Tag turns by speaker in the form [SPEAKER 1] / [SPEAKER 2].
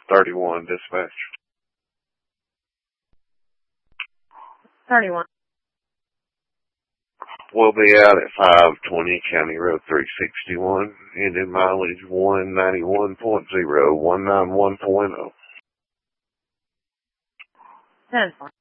[SPEAKER 1] 31 dispatch.
[SPEAKER 2] 31.
[SPEAKER 1] We'll be out at 520 County Road 361, engine mileage 191.0, 191.0.
[SPEAKER 2] 10.